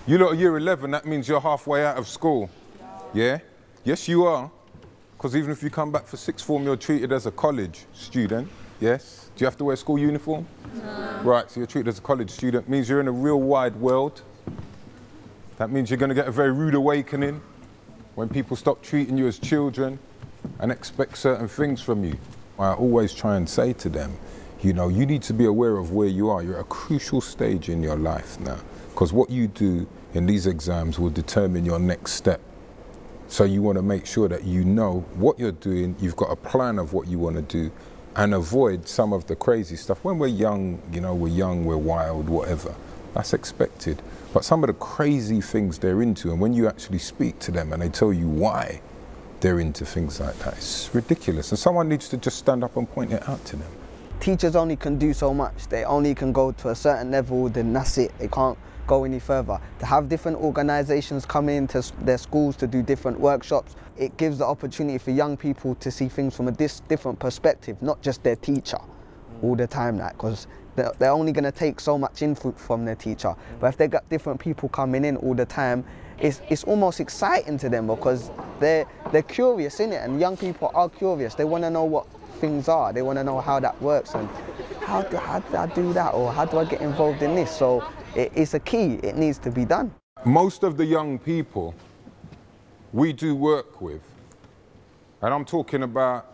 You lot are year 11, that means you're halfway out of school. Yeah? Yes, you are. Because even if you come back for sixth form, you're treated as a college student. Yes? Do you have to wear school uniform? No. Right, so you're treated as a college student. Means you're in a real wide world. That means you're going to get a very rude awakening when people stop treating you as children and expect certain things from you. I always try and say to them, you know, you need to be aware of where you are. You're at a crucial stage in your life now, because what you do in these exams will determine your next step. So you want to make sure that you know what you're doing, you've got a plan of what you want to do, and avoid some of the crazy stuff. When we're young, you know, we're wild, whatever. That's expected. But some of the crazy things they're into, and when you actually speak to them and they tell you why they're into things like that, it's ridiculous. And someone needs to just stand up and point it out to them. Teachers only can do so much. They only can go to a certain level, then that's it. They can't go any further. To have different organisations come into their schools to do different workshops, it gives the opportunity for young people to see things from a different perspective, not just their teacher all the time, because they're only going to take so much input from their teacher. But if they got different people coming in all the time, it's almost exciting to them, because they're curious, innit? And young people are curious. They want to know what things are. They want to know how that works and how do I do that, or how do I get involved in this? So it's a key. It needs to be done. Most of the young people we do work with, and I'm talking about,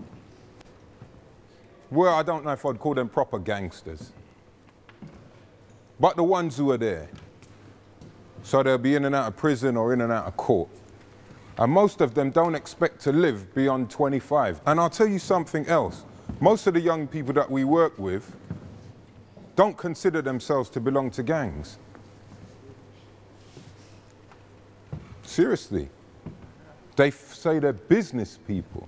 well, I don't know if I'd call them proper gangsters, but the ones who are there. So they'll be in and out of prison or in and out of court. And most of them don't expect to live beyond 25. And I'll tell you something else. Most of the young people that we work with don't consider themselves to belong to gangs. Seriously. They say they're business people.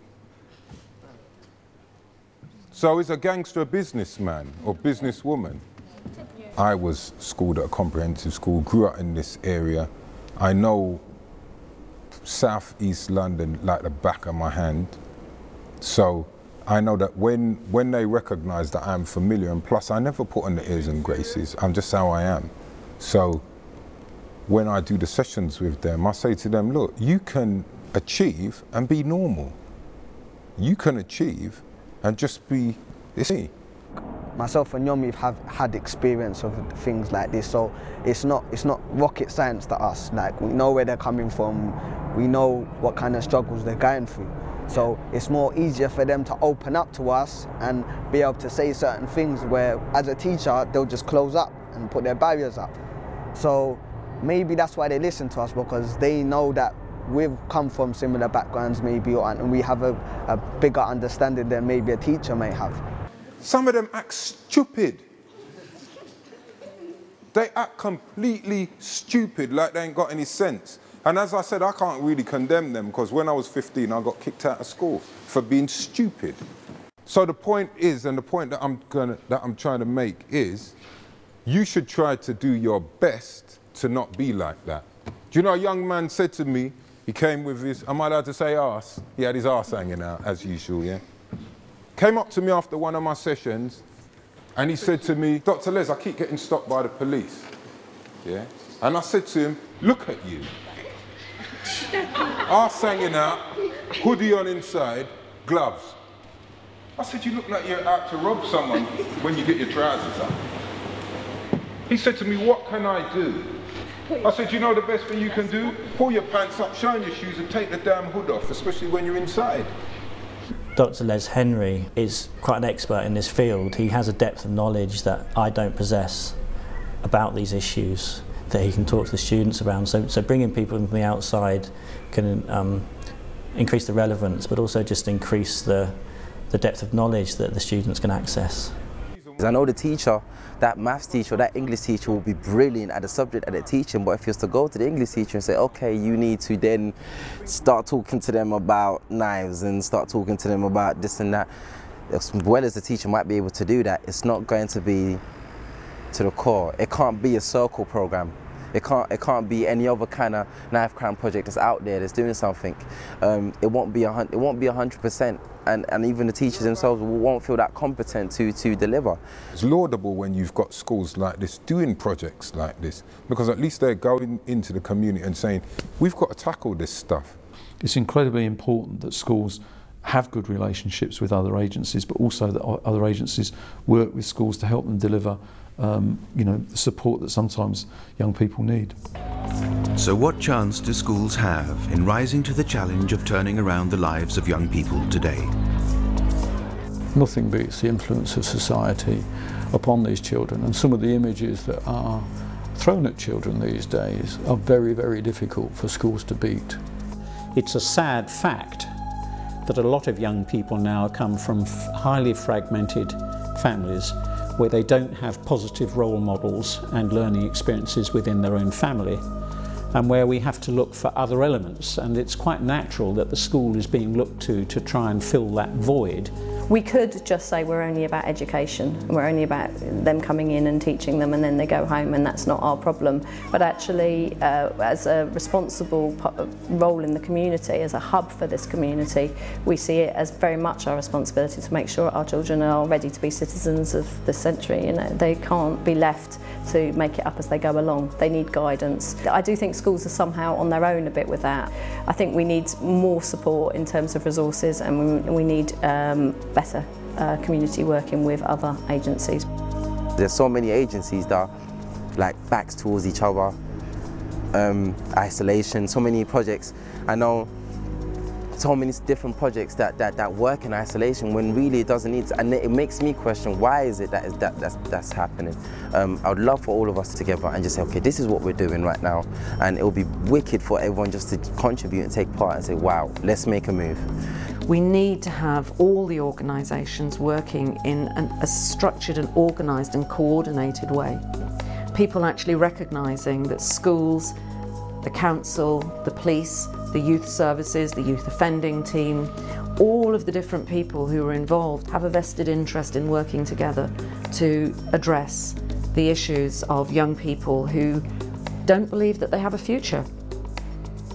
So is a gangster a businessman or businesswoman? I was schooled at a comprehensive school, grew up in this area. I know South East London like the back of my hand. So I know that when they recognise that I'm familiar, and plus I never put on the airs and graces, I'm just how I am. So when I do the sessions with them, I say to them, look, you can achieve and be normal. You can achieve and just be me. Myself and Yomi have had experience of things like this, so it's not rocket science to us. Like, we know where they're coming from, we know what kind of struggles they're going through. So it's more easier for them to open up to us and be able to say certain things where, as a teacher, they'll just close up and put their barriers up. So maybe that's why they listen to us, because they know that we've come from similar backgrounds maybe, and we have a bigger understanding than maybe a teacher may have. Some of them act stupid. They act completely stupid, like they ain't got any sense. And as I said, I can't really condemn them, because when I was 15, I got kicked out of school for being stupid. So the point is, and the point that I'm trying to make is, you should try to do your best to not be like that. Do you know, a young man said to me, he came with his, am I allowed to say arse? He had his arse hanging out, as usual, yeah? Came up to me after one of my sessions, and he said to me, Dr. Les, I keep getting stopped by the police, yeah? And I said to him, look at you. Arse hanging out, hoodie on inside, gloves. I said, you look like you're out to rob someone when you get your trousers up. He said to me, what can I do? I said, you know the best thing you can do? Pull your pants up, shine your shoes, and take the damn hood off, especially when you're inside. Dr. Les Henry is quite an expert in this field. He has a depth of knowledge that I don't possess about these issues that he can talk to the students around. So bringing people from the outside can increase the relevance, but also just increase the depth of knowledge that the students can access. I know the teacher, that maths teacher, that English teacher will be brilliant at the subject that they're teaching, but if he was to go to the English teacher and say, okay, you need to then start talking to them about knives and start talking to them about this and that, as well as the teacher might be able to do that, it's not going to be to the core. It can't be a circle program. It can't be any other kind of knife crime project that's out there that's doing something. It won't be 100%, and even the teachers themselves won't feel that competent to deliver. It's laudable when you've got schools like this doing projects like this, because at least they're going into the community and saying, we've got to tackle this stuff. It's incredibly important that schools have good relationships with other agencies, but also that other agencies work with schools to help them deliver the support that sometimes young people need. So what chance do schools have in rising to the challenge of turning around the lives of young people today? Nothing beats the influence of society upon these children, and some of the images that are thrown at children these days are very, very difficult for schools to beat. It's a sad fact that a lot of young people now come from highly fragmented families where they don't have positive role models and learning experiences within their own family, and where we have to look for other elements, and it's quite natural that the school is being looked to try and fill that void. We could just say we're only about education, we're only about them coming in and teaching them and then they go home, and that's not our problem. But actually, as a responsible role in the community, as a hub for this community, we see it as very much our responsibility to make sure our children are ready to be citizens of this century. You know, they can't be left to make it up as they go along. They need guidance. I do think schools are somehow on their own a bit with that. I think we need more support in terms of resources, and we need better community working with other agencies. There's so many agencies that are like backs towards each other, isolation, so many projects. I know so many different projects that work in isolation when really it doesn't need to, and it makes me question, why is it that's happening? I would love for all of us together and just say, okay, this is what we're doing right now, and it would be wicked for everyone just to contribute and take part and say, wow, let's make a move. We need to have all the organisations working in a structured and organised and coordinated way. People actually recognising that schools, the council, the police, the youth services, the youth offending team, all of the different people who are involved have a vested interest in working together to address the issues of young people who don't believe that they have a future.